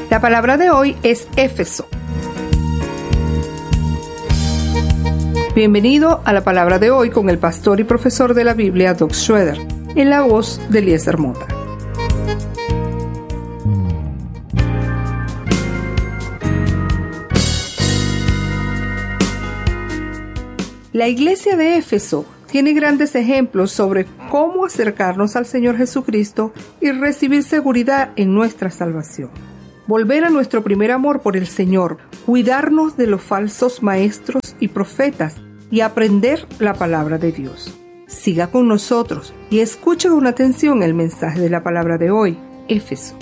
La palabra de hoy es Éfeso. Bienvenido a la palabra de hoy con el pastor y profesor de la Biblia, Doug Schroeder, en la voz de Eliezer Mota. La iglesia de Éfeso tiene grandes ejemplos sobre cómo acercarnos al Señor Jesucristo y recibir seguridad en nuestra salvación. Volver a nuestro primer amor por el Señor, cuidarnos de los falsos maestros y profetas y aprender la palabra de Dios. Siga con nosotros y escuche con atención el mensaje de la palabra de hoy, Éfeso.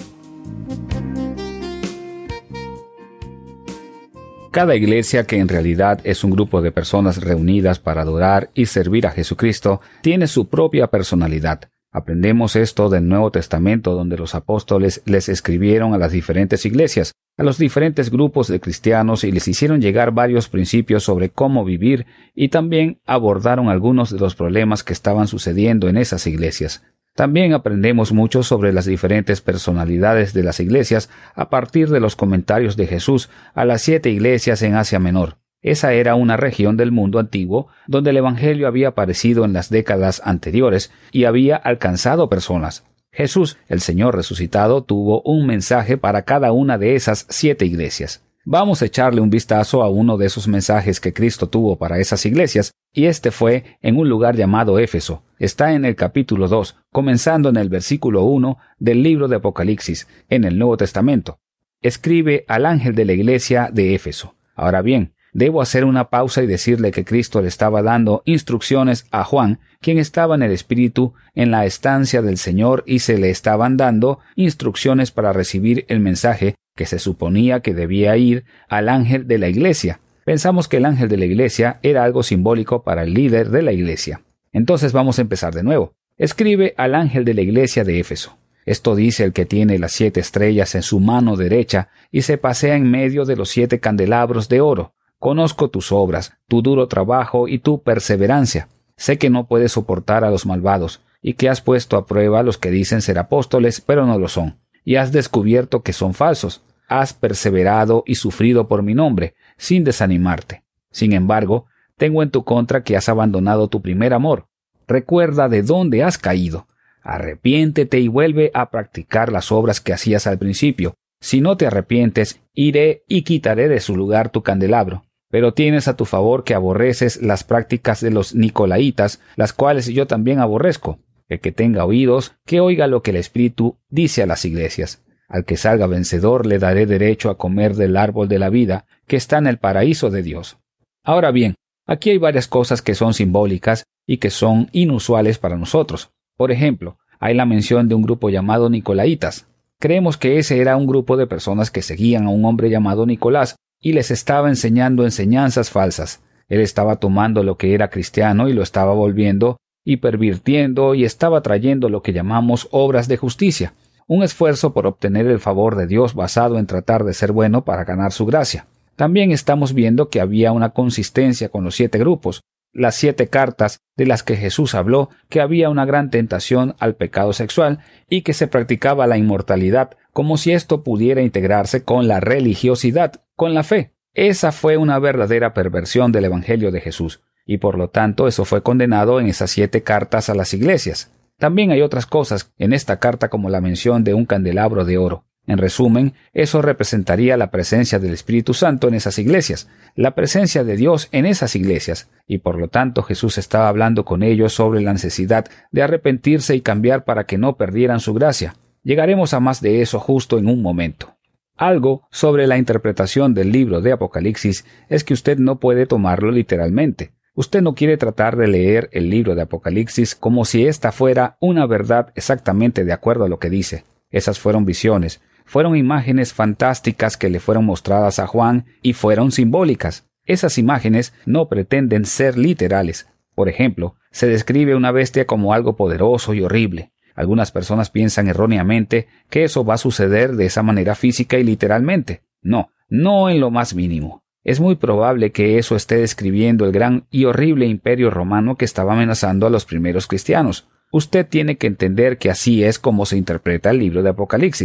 Cada iglesia, que en realidad es un grupo de personas reunidas para adorar y servir a Jesucristo, tiene su propia personalidad. Aprendemos esto del Nuevo Testamento, donde los apóstoles les escribieron a las diferentes iglesias, a los diferentes grupos de cristianos, y les hicieron llegar varios principios sobre cómo vivir, y también abordaron algunos de los problemas que estaban sucediendo en esas iglesias. También aprendemos mucho sobre las diferentes personalidades de las iglesias a partir de los comentarios de Jesús a las 7 iglesias en Asia Menor. Esa era una región del mundo antiguo donde el Evangelio había aparecido en las décadas anteriores y había alcanzado personas. Jesús, el Señor resucitado, tuvo un mensaje para cada una de esas 7 iglesias. Vamos a echarle un vistazo a uno de esos mensajes que Cristo tuvo para esas iglesias, y este fue en un lugar llamado Éfeso. Está en el capítulo 2, comenzando en el versículo 1 del libro de Apocalipsis, en el Nuevo Testamento. Escribe al ángel de la iglesia de Éfeso. Ahora bien, debo hacer una pausa y decirle que Cristo le estaba dando instrucciones a Juan, quien estaba en el Espíritu en la estancia del Señor, y se le estaban dando instrucciones para recibir el mensaje que se suponía que debía ir al ángel de la iglesia. Pensamos que el ángel de la iglesia era algo simbólico para el líder de la iglesia. Entonces vamos a empezar de nuevo. Escribe al ángel de la iglesia de Éfeso. Esto dice el que tiene las 7 estrellas en su mano derecha y se pasea en medio de los 7 candelabros de oro. Conozco tus obras, tu duro trabajo y tu perseverancia. Sé que no puedes soportar a los malvados, y que has puesto a prueba a los que dicen ser apóstoles, pero no lo son, y has descubierto que son falsos. Has perseverado y sufrido por mi nombre, sin desanimarte. Sin embargo, tengo en tu contra que has abandonado tu primer amor. Recuerda de dónde has caído. Arrepiéntete y vuelve a practicar las obras que hacías al principio. Si no te arrepientes, iré y quitaré de su lugar tu candelabro. Pero tienes a tu favor que aborreces las prácticas de los nicolaitas, las cuales yo también aborrezco. El que tenga oídos, que oiga lo que el Espíritu dice a las iglesias. Al que salga vencedor le daré derecho a comer del árbol de la vida, que está en el paraíso de Dios. Ahora bien, aquí hay varias cosas que son simbólicas y que son inusuales para nosotros. Por ejemplo, hay la mención de un grupo llamado nicolaitas. Creemos que ese era un grupo de personas que seguían a un hombre llamado Nicolás y les estaba enseñando enseñanzas falsas. Él estaba tomando lo que era cristiano y lo estaba volviendo y pervirtiendo, y estaba trayendo lo que llamamos obras de justicia. Un esfuerzo por obtener el favor de Dios basado en tratar de ser bueno para ganar su gracia. También estamos viendo que había una consistencia con los 7 grupos, las 7 cartas de las que Jesús habló, que había una gran tentación al pecado sexual y que se practicaba la inmortalidad, como si esto pudiera integrarse con la religiosidad, con la fe. Esa fue una verdadera perversión del Evangelio de Jesús, y por lo tanto eso fue condenado en esas 7 cartas a las iglesias. También hay otras cosas en esta carta, como la mención de un candelabro de oro. En resumen, eso representaría la presencia del Espíritu Santo en esas iglesias, la presencia de Dios en esas iglesias, y por lo tanto Jesús estaba hablando con ellos sobre la necesidad de arrepentirse y cambiar para que no perdieran su gracia. Llegaremos a más de eso justo en un momento. Algo sobre la interpretación del libro de Apocalipsis es que usted no puede tomarlo literalmente. Usted no quiere tratar de leer el libro de Apocalipsis como si esta fuera una verdad exactamente de acuerdo a lo que dice. Esas fueron visiones, fueron imágenes fantásticas que le fueron mostradas a Juan y fueron simbólicas. Esas imágenes no pretenden ser literales. Por ejemplo, se describe una bestia como algo poderoso y horrible. Algunas personas piensan erróneamente que eso va a suceder de esa manera física y literalmente. No, no en lo más mínimo. Es muy probable que eso esté describiendo el gran y horrible imperio romano que estaba amenazando a los primeros cristianos. Usted tiene que entender que así es como se interpreta el libro de Apocalipsis.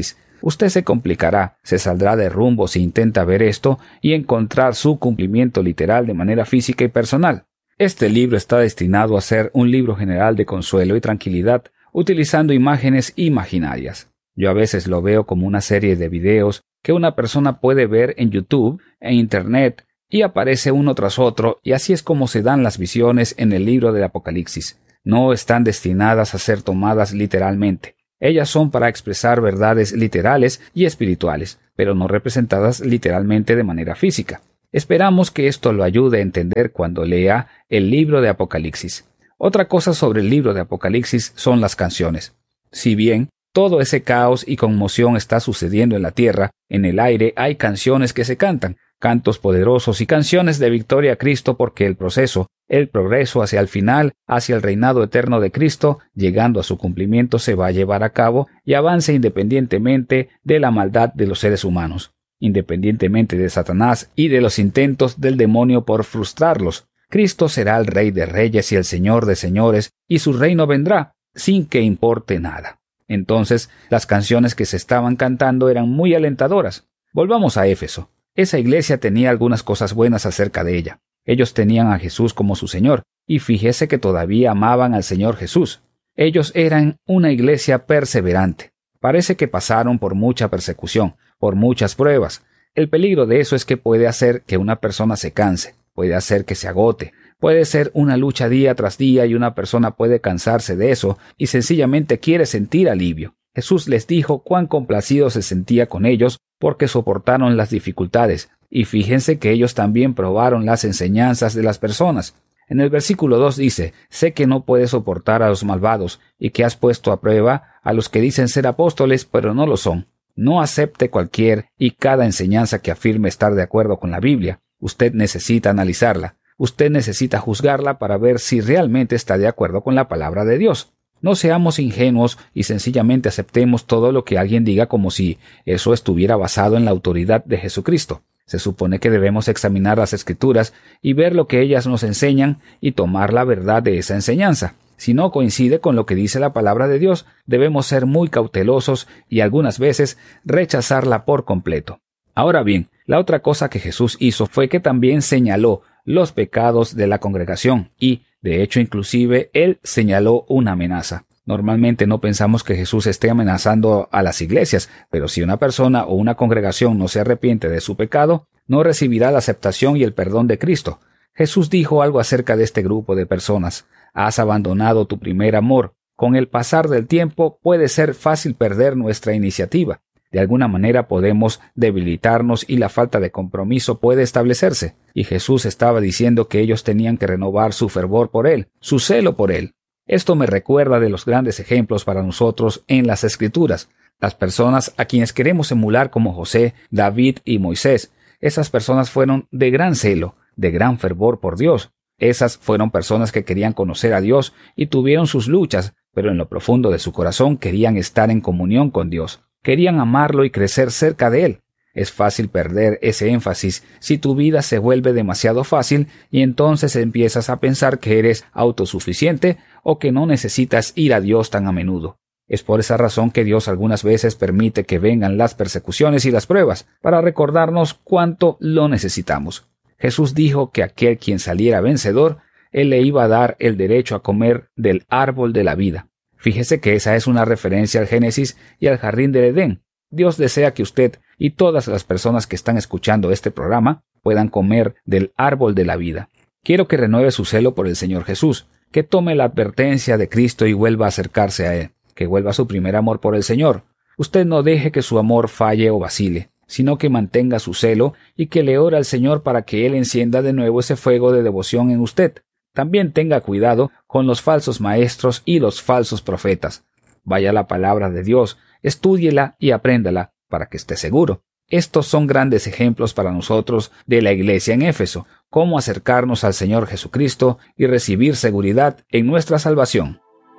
usted se complicará, se saldrá de rumbo si intenta ver esto y encontrar su cumplimiento literal de manera física y personal. Este libro está destinado a ser un libro general de consuelo y tranquilidad, utilizando imágenes imaginarias. Yo a veces lo veo como una serie de videos que una persona puede ver en YouTube, en Internet, y aparece uno tras otro, y así es como se dan las visiones en el libro del Apocalipsis. No están destinadas a ser tomadas literalmente. Ellas son para expresar verdades literales y espirituales, pero no representadas literalmente de manera física. Esperamos que esto lo ayude a entender cuando lea el libro de Apocalipsis. Otra cosa sobre el libro de Apocalipsis son las canciones. Si bien todo ese caos y conmoción está sucediendo en la tierra, en el aire hay canciones que se cantan, cantos poderosos y canciones de victoria a Cristo, porque el progreso hacia el final, hacia el reinado eterno de Cristo, llegando a su cumplimiento, se va a llevar a cabo y avanza independientemente de la maldad de los seres humanos, independientemente de Satanás y de los intentos del demonio por frustrarlos. Cristo será el Rey de Reyes y el Señor de Señores, y su reino vendrá, sin que importe nada. Entonces, las canciones que se estaban cantando eran muy alentadoras. Volvamos a Éfeso. Esa iglesia tenía algunas cosas buenas acerca de ella. Ellos tenían a Jesús como su Señor, y fíjese que todavía amaban al Señor Jesús. Ellos eran una iglesia perseverante. Parece que pasaron por mucha persecución, por muchas pruebas. El peligro de eso es que puede hacer que una persona se canse, puede hacer que se agote, puede ser una lucha día tras día y una persona puede cansarse de eso y sencillamente quiere sentir alivio. Jesús les dijo cuán complacido se sentía con ellos porque soportaron las dificultades, y fíjense que ellos también probaron las enseñanzas de las personas. En el versículo 2 dice: sé que no puedes soportar a los malvados y que has puesto a prueba a los que dicen ser apóstoles pero no lo son. No acepte cualquier y cada enseñanza que afirme estar de acuerdo con la Biblia. Usted necesita analizarla. Usted necesita juzgarla para ver si realmente está de acuerdo con la palabra de Dios. No seamos ingenuos y sencillamente aceptemos todo lo que alguien diga como si eso estuviera basado en la autoridad de Jesucristo. Se supone que debemos examinar las Escrituras y ver lo que ellas nos enseñan y tomar la verdad de esa enseñanza. Si no coincide con lo que dice la palabra de Dios, debemos ser muy cautelosos y algunas veces rechazarla por completo. Ahora bien, la otra cosa que Jesús hizo fue que también señaló los pecados de la congregación y, de hecho, inclusive, él señaló una amenaza. Normalmente no pensamos que Jesús esté amenazando a las iglesias, pero si una persona o una congregación no se arrepiente de su pecado, no recibirá la aceptación y el perdón de Cristo. Jesús dijo algo acerca de este grupo de personas. Has abandonado tu primer amor. Con el pasar del tiempo puede ser fácil perder nuestra iniciativa. De alguna manera podemos debilitarnos y la falta de compromiso puede establecerse. Y Jesús estaba diciendo que ellos tenían que renovar su fervor por Él, su celo por Él. Esto me recuerda de los grandes ejemplos para nosotros en las Escrituras. Las personas a quienes queremos emular como José, David y Moisés. Esas personas fueron de gran celo, de gran fervor por Dios. Esas fueron personas que querían conocer a Dios y tuvieron sus luchas, pero en lo profundo de su corazón querían estar en comunión con Dios. Querían amarlo y crecer cerca de Él. Es fácil perder ese énfasis si tu vida se vuelve demasiado fácil y entonces empiezas a pensar que eres autosuficiente o que no necesitas ir a Dios tan a menudo. Es por esa razón que Dios algunas veces permite que vengan las persecuciones y las pruebas para recordarnos cuánto lo necesitamos. Jesús dijo que aquel quien saliera vencedor, Él le iba a dar el derecho a comer del árbol de la vida. Fíjese que esa es una referencia al Génesis y al jardín del Edén. Dios desea que usted y todas las personas que están escuchando este programa puedan comer del árbol de la vida. Quiero que renueve su celo por el Señor Jesús, que tome la advertencia de Cristo y vuelva a acercarse a Él, que vuelva a su primer amor por el Señor. Usted no deje que su amor falle o vacile, sino que mantenga su celo y que le ore al Señor para que Él encienda de nuevo ese fuego de devoción en usted. También tenga cuidado con los falsos maestros y los falsos profetas. Vaya a la palabra de Dios, estúdiela y apréndala para que esté seguro. Estos son grandes ejemplos para nosotros de la iglesia en Éfeso, cómo acercarnos al Señor Jesucristo y recibir seguridad en nuestra salvación.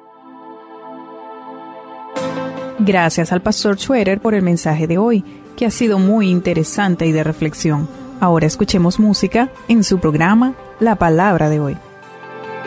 Gracias al pastor Schroeder por el mensaje de hoy, que ha sido muy interesante y de reflexión. Ahora escuchemos música en su programa La Palabra de Hoy.